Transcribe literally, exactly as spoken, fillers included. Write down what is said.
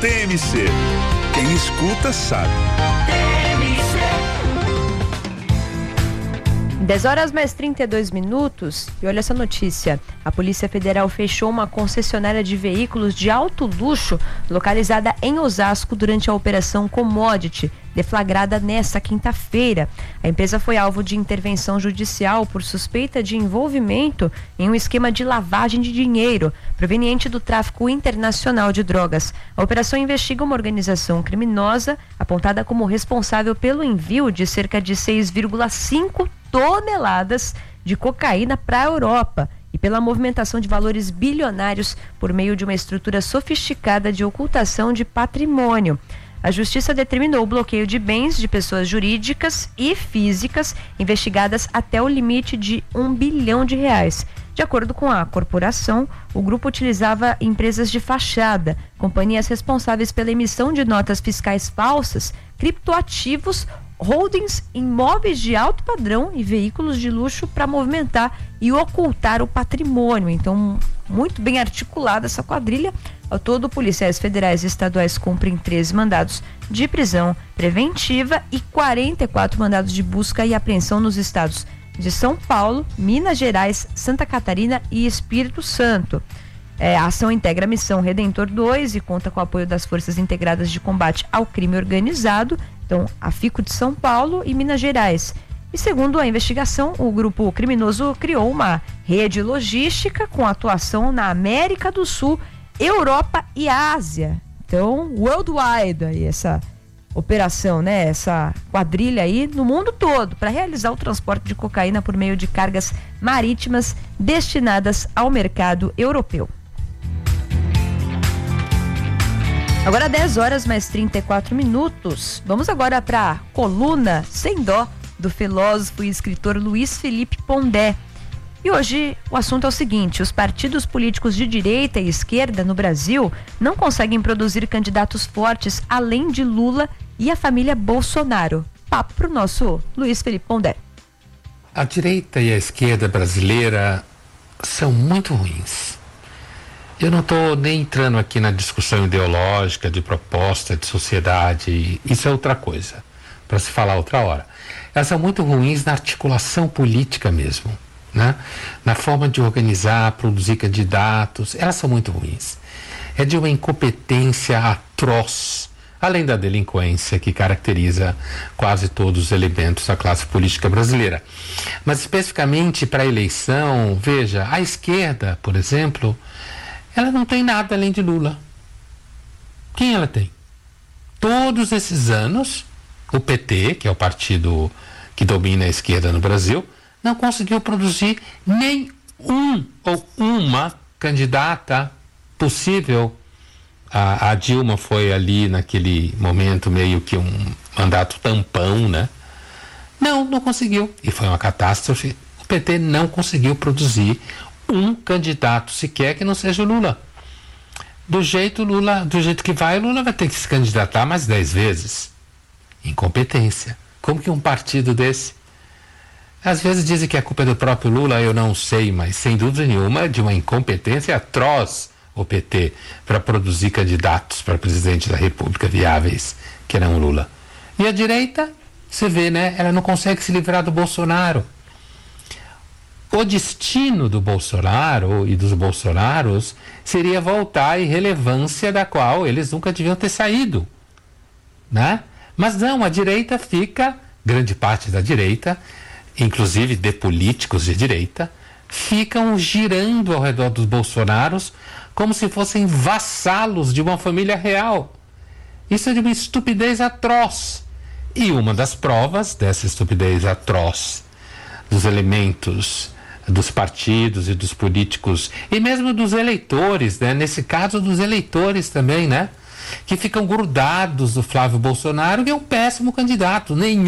T M C. Quem escuta sabe. dez horas mais trinta e dois minutos, e olha essa notícia. A Polícia Federal fechou uma concessionária de veículos de alto luxo localizada em Osasco durante a Operação Commodity, deflagrada nesta quinta-feira. A empresa foi alvo de intervenção judicial por suspeita de envolvimento em um esquema de lavagem de dinheiro proveniente do tráfico internacional de drogas. A operação investiga uma organização criminosa apontada como responsável pelo envio de cerca de seis vírgula cinco toneladas de cocaína para a Europa e pela movimentação de valores bilionários por meio de uma estrutura sofisticada de ocultação de patrimônio. A Justiça determinou o bloqueio de bens de pessoas jurídicas e físicas investigadas até o limite de um bilhão de reais. De acordo com a corporação, o grupo utilizava empresas de fachada, companhias responsáveis pela emissão de notas fiscais falsas, criptoativos, holdings, imóveis de alto padrão e veículos de luxo para movimentar e ocultar o patrimônio. Então, muito bem articulada essa quadrilha. Ao todo, policiais federais e estaduais cumprem treze mandados de prisão preventiva e quarenta e quatro mandados de busca e apreensão nos estados de São Paulo, Minas Gerais, Santa Catarina e Espírito Santo. É, a ação integra a Missão Redentor dois e conta com o apoio das Forças Integradas de Combate ao Crime Organizado, então a FICO de São Paulo e Minas Gerais. E segundo a investigação, o grupo criminoso criou uma rede logística com atuação na América do Sul, Europa e Ásia. Então, worldwide, aí essa operação, né? Essa quadrilha aí no mundo todo para realizar o transporte de cocaína por meio de cargas marítimas destinadas ao mercado europeu. Agora dez horas mais trinta e quatro minutos. Vamos agora para a coluna Sem Dó do filósofo e escritor Luiz Felipe Pondé. E hoje o assunto é o seguinte: os partidos políticos de direita e esquerda no Brasil não conseguem produzir candidatos fortes além de Lula e a família Bolsonaro. Papo pro nosso Luiz Felipe Pondé. A direita e a esquerda brasileira são muito ruins. Eu não estou nem entrando aqui na discussão ideológica, de proposta, de sociedade, isso é outra coisa, para se falar outra hora. Elas são muito ruins na articulação política mesmo, né? Na forma de organizar, produzir candidatos, elas são muito ruins. É de uma incompetência atroz, além da delinquência que caracteriza quase todos os elementos da classe política brasileira. Mas especificamente para a eleição, veja, a esquerda, por exemplo, ela não tem nada além de Lula. Quem ela tem? Todos esses anos, o P T, que é o partido que domina a esquerda no Brasil, não conseguiu produzir nem um ou uma candidata possível. A, a Dilma foi ali naquele momento meio que um mandato tampão, né? Não, não conseguiu. E foi uma catástrofe. O P T não conseguiu produzir um candidato sequer que não seja o Lula. Do jeito Lula, do jeito que vai, o Lula vai ter que se candidatar mais dez vezes. Incompetência. Como que um partido desse? Às vezes dizem que a culpa é do próprio Lula, eu não sei, mas sem dúvida nenhuma de uma incompetência atroz o P T para produzir candidatos para presidente da República viáveis, que não o Lula. E a direita, você vê, né? Ela não consegue se livrar do Bolsonaro. O destino do Bolsonaro e dos Bolsonaros seria voltar à irrelevância da qual eles nunca deviam ter saído, né? Mas não, a direita fica, grande parte da direita, inclusive de políticos de direita, ficam girando ao redor dos Bolsonaros como se fossem vassalos de uma família real. Isso é de uma estupidez atroz. E uma das provas dessa estupidez atroz, dos elementos dos partidos e dos políticos, e mesmo dos eleitores, né? Nesse caso dos eleitores também, né? Que ficam grudados do Flávio Bolsonaro, que é um péssimo candidato, nenhum